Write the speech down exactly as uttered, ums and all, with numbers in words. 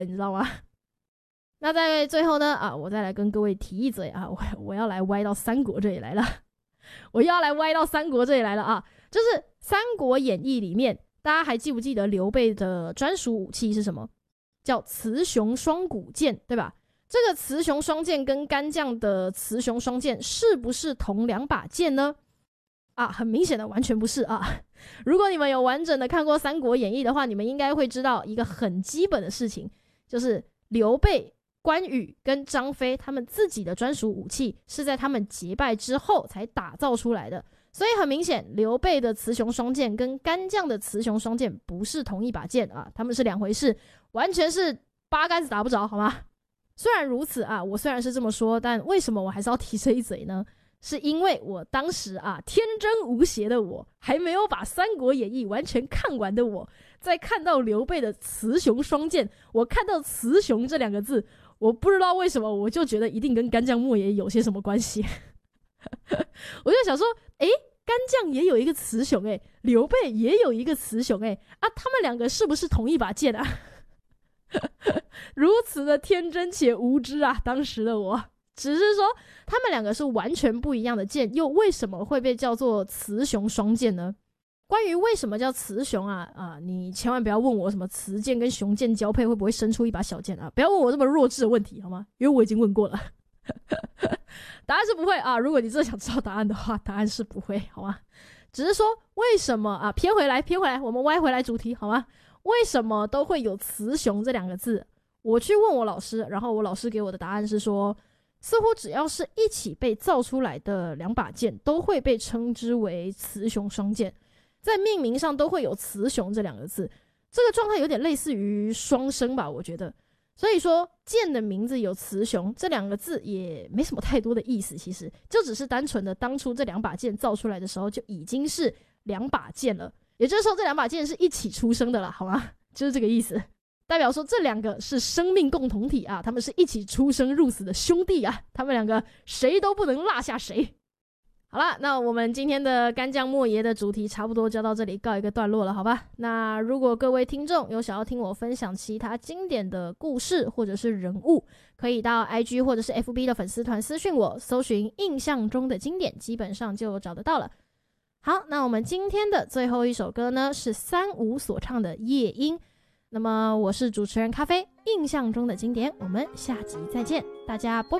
你知道吗？那在最后呢啊，我再来跟各位提一嘴啊，我我要来歪到三国这里来了，我又要来歪到三国这里来了啊！就是《三国演义》里面，大家还记不记得刘备的专属武器是什么？叫雌雄双股剑，对吧？这个雌雄双剑跟干将的雌雄双剑是不是同两把剑呢？啊，很明显的完全不是啊！如果你们有完整的看过《三国演义》的话，你们应该会知道一个很基本的事情，就是刘备、关羽跟张飞他们自己的专属武器是在他们结拜之后才打造出来的，所以很明显刘备的雌雄双剑跟干将的雌雄双剑不是同一把剑啊，他们是两回事，完全是八竿子打不着，好吗？虽然如此啊，我虽然是这么说，但为什么我还是要提这一嘴呢？是因为我当时啊，天真无邪的我，还没有把《三国演义》完全看完的我，在看到刘备的雌雄双剑，我看到雌雄这两个字，我不知道为什么我就觉得一定跟干将莫邪有些什么关系。我就想说，诶，干将也有一个雌雄，诶，刘备也有一个雌雄，诶，啊，他们两个是不是同一把剑啊？如此的天真且无知啊，当时的我。只是说他们两个是完全不一样的剑，又为什么会被叫做雌雄双剑呢？关于为什么叫雌雄啊啊，你千万不要问我什么雌剑跟雄剑交配会不会生出一把小剑啊，不要问我这么弱智的问题好吗？因为我已经问过了。答案是不会啊，如果你真的想知道答案的话，答案是不会好吗？只是说为什么啊，偏回来偏回来，我们歪回来主题好吗？为什么都会有雌雄这两个字？我去问我老师，然后我老师给我的答案是说，似乎只要是一起被造出来的两把剑都会被称之为雌雄双剑，在命名上都会有雌雄这两个字，这个状态有点类似于双生吧，我觉得。所以说剑的名字有雌雄这两个字也没什么太多的意思，其实就只是单纯的当初这两把剑造出来的时候就已经是两把剑了，也就是说这两把剑是一起出生的啦，好吗？就是这个意思，代表说这两个是生命共同体啊，他们是一起出生入死的兄弟啊，他们两个谁都不能落下谁。好啦，那我们今天的干将莫邪的主题差不多就到这里告一个段落了，好吧？那如果各位听众有想要听我分享其他经典的故事或者是人物，可以到 I G 或者是 F B 的粉丝团私讯我，搜寻印象中的经典，基本上就找得到了。好，那我们今天的最后一首歌呢，是三五所唱的《夜莺》。那么我是主持人咖啡，印象中的经典，我们下集再见，大家拜拜。